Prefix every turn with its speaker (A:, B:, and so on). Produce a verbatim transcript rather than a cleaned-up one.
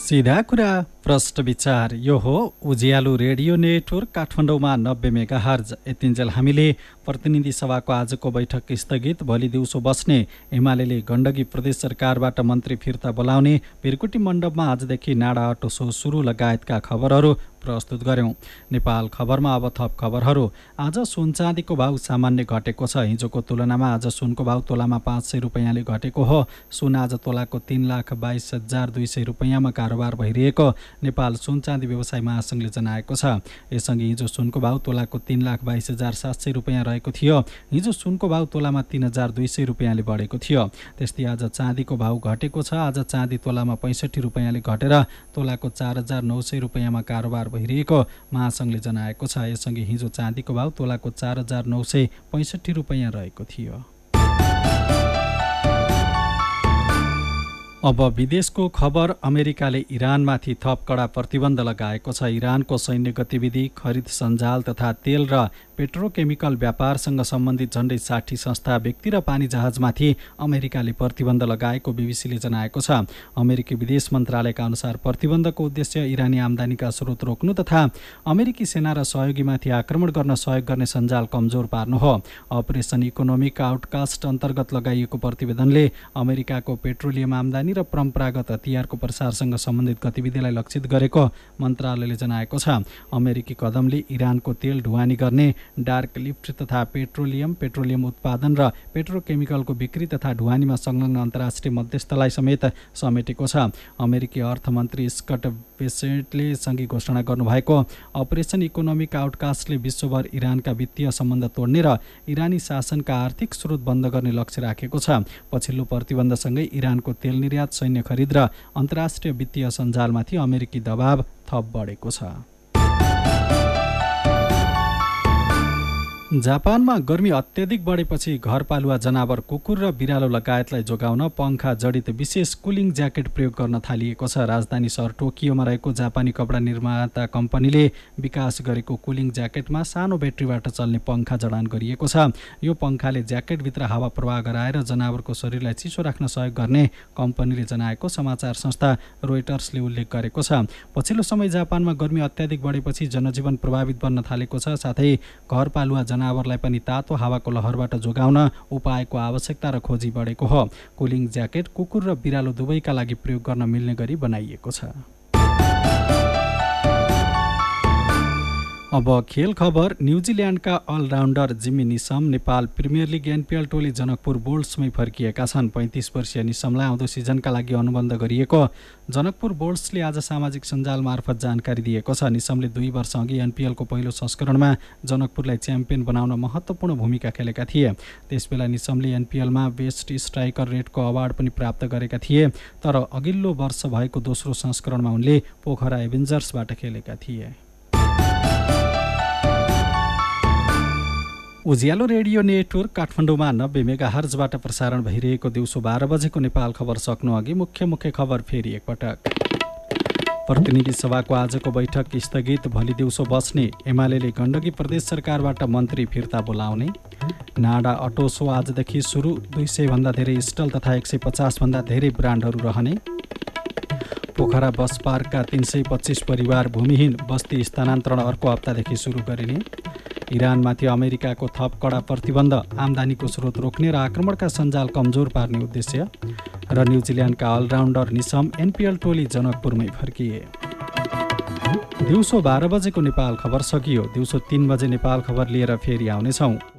A: सीधा कुरा प्रश्न विचार यो हो उज्यालो रेडियो नेटवर्क काठमाडौँमा नब्बे मेगा हर्ज। यतिन्जेल हामीले प्रतिनिधि सभाको आजको बैठक स्थगित, भोलि दिउँसो बस्ने, एमाले गण्डकी प्रदेश सरकारबाट मन्त्री फिर्ता बोलाउने, भिरकुटी मण्डपमा आजदेखि नाडा अटो सो सुरु लगायतका खबरहरू प्रस्तुत गर्यौं। नेपाल खबरमा अब थप खबरहरू। आज सुन चाँदीको भाउ सामान्य घटेको छ। हिजोको तुलनामा आज सुनको भाउ तोलामा पाँच सय रुपियाँले घटेको हो। सुन आज तोलाको तीन लाख बाइस हजार दुई सय रुपियाँमा कारोबार भइरहेको नेपाल सुन चाँदी व्यवसाय महासङ्घले जनाएको छ। यससँगै हिजो सुनको भाउ तोलाको तीन लाख बाइस हजार सात सय रुपियाँ रहेको थियो। हिजो सुनको भाउ तोलामा तीन हजार दुई सय रुपियाँले बढेको थियो। त्यस्तै आज चाँदीको भाउ घटेको छ। आज चाँदी तोलामा पैँसठी रुपियाँले घटेर तोलाको चार हजार नौ सय रुपियाँमा कारोबार भइरहेको महासङ्घले जनाएको छ। यससँगै हिजो चाँदीको भाउ तोलाको चार हजार नौ सय पैँसठी रुपियाँ रहेको थियो। अब विदेशको खबर। अमेरिकाले इरानमाथि थप कडा प्रतिबन्ध लगाएको छ। इरानको सैन्य गतिविधि, खरिद सञ्जाल तथा तेल र पेट्रोकेमिकल व्यापारसँग सम्बन्धित झण्डै साठी संस्था, व्यक्ति र पानी जहाजमाथि अमेरिकाले प्रतिबन्ध लगाएको बीबीसीले जनाएको छ। अमेरिकी विदेश मन्त्रालयका अनुसार प्रतिबन्धको उद्देश्य इरानी आम्दानीका स्रोत रोक्नु तथा अमेरिकी सेना र सहयोगीमाथि आक्रमण गर्न सहयोग गर्ने सञ्जाल कमजोर पार्नु हो। अपरेसन इकोनोमिक आउटकास्ट अन्तर्गत लगाइएको प्रतिवेदनले अमेरिकाको पेट्रोलियम आम्दानी र परम्परागत हतियारको प्रसारसँग सम्बन्धित गतिविधिलाई लक्षित गरेको मन्त्रालयले जनाएको छ। अमेरिकी कदमले इरानको तेल ढुवानी गर्ने, डार्क लिफ्ट तथा पेट्रोलियम, पेट्रोलियम उत्पादन र पेट्रोकेमिकलको बिक्री तथा ढुवानीमा संलग्न अन्तर्राष्ट्रिय मध्यस्थलाई समेत समेटेको छ। अमेरिकी अर्थमन्त्री स्कट बेसेन्टले सँगै घोषणा गर्नुभएको अपरेसन इकोनोमिक आउटकास्टले विश्वभर इरानका वित्तीय सम्बन्ध तोड्ने र इरानी शासनका आर्थिक स्रोत बन्द गर्ने लक्ष्य राखेको छ। पछिल्लो प्रतिबन्धसँगै इरानको तेल निर्यात, सैन्य खरिद र अन्तर्राष्ट्रिय वित्तीय सञ्जालमाथि अमेरिकी दबाव थप बढेको छ। जापानमा गर्मी अत्यधिक बढेपछि घरपालुवा जनावर कुकुर र बिरालो लगायतलाई जोगाउन पङ्खा जडित विशेष कुलिङ ज्याकेट प्रयोग गर्न थालिएको छ। राजधानी सहर टोकियोमा रहेको जापानी कपडा निर्माता कम्पनीले विकास गरेको कुलिङ ज्याकेटमा सानो ब्याट्रीबाट चल्ने पङ्खा जडान गरिएको छ। यो पङ्खाले ज्याकेटभित्र हावा प्रवाह गराएर जनावरको शरीरलाई चिसो राख्न सहयोग गर्ने कम्पनीले जनाएको समाचार संस्था रोइटर्सले उल्लेख गरेको छ। पछिल्लो समय जापानमा गर्मी अत्याधिक बढेपछि जनजीवन प्रभावित बन्न थालेको छ। साथै घरपालुवा जनावरलाई पनि तातो हावाको लहरबाट जोगाउन उपायको आवश्यकता र खोजी बढेको हो। कुलिङ ज्याकेट कुकुर र बिरालो दुवैका लागि प्रयोग गर्न मिल्ने गरी बनाइएको छ। अब खेल खबर। न्युजिल्यान्डका अलराउन्डर जिमी निसम नेपाल प्रिमियर लिग एनपिएल टोली जनकपुर बोल्ट्समै फर्किएका छन्। पैँतिस वर्षीय निसमलाई आउँदो सिजनका लागि अनुबन्ध गरिएको जनकपुर बोल्ट्सले आज सामाजिक सञ्जाल मार्फत जानकारी दिएको छ। निसमले दुई वर्ष अघि एनपिएलको पहिलो संस्करणमा जनकपुरलाई च्याम्पियन बनाउन महत्त्वपूर्ण भूमिका खेलेका थिए। त्यसबेला निसमले एनपिएलमा बेस्ट स्ट्राइकर रेटको अवार्ड पनि प्राप्त गरेका थिए। तर अघिल्लो वर्ष भएको दोस्रो संस्करणमा उनले पोखरा एभेन्जर्सबाट खेलेका थिए। उज्यालो रेडियो नेटवर्क काठमाडौँमा नब्बे मेगा हर्जबाट प्रसारण भइरहेको दिउँसो बाह्र बजेको नेपाल खबर सक्नु अघि मुख्य मुख्य खबर फेरि एकपटक। प्रतिनिधि सभाको आजको बैठक स्थगित, भोलि दिउँसो बस्ने, एमाले गण्डकी प्रदेश सरकारबाट मन्त्री फिर्ता बोलाउने, नाडा अटो सो आजदेखि सुरु, दुई सय भन्दा धेरै स्टल तथा एक सय पचास भन्दा धेरै ब्रान्डहरू रहने, पोखरा बस पार्कका तीन सय पच्चिस परिवार भूमिहीन, बस्ती स्थानान्तरण अर्को हप्तादेखि सुरु गरिने, इरानमाथि अमेरिकाको थप कडा प्रतिबन्ध, आम्दानीको स्रोत रोक्ने र आक्रमणका सञ्जाल कमजोर पार्ने उद्देश्य, र न्युजिल्यान्डका अलराउन्डर निसम एनपिएल टोली जनकपुरमै फर्किए। दिउँसो बाह्र बजेको नेपाल खबर सकियो। दिउँसो तीन बजे नेपाल खबर लिएर फेरि आउनेछौँ।